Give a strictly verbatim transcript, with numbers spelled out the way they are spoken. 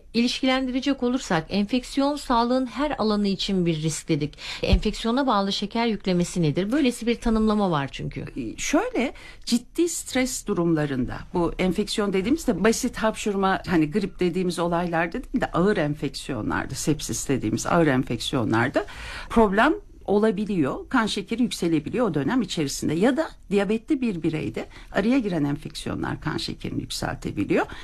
İlişkilendirecek olursak enfeksiyon sağlığın her alanı için bir risk dedik. Enfeksiyona bağlı şeker yüklemesi nedir? Böylesi bir tanımlama var çünkü. Şöyle, ciddi stres durumlarında, bu enfeksiyon dediğimizde basit hapşurma, hani grip dediğimiz olaylarda değil de ağır enfeksiyonlarda, sepsis dediğimiz ağır enfeksiyonlarda problem olabiliyor. Kan şekeri yükselebiliyor o dönem içerisinde, ya da diyabetli bir bireyde araya giren enfeksiyonlar kan şekerini yükseltebiliyor.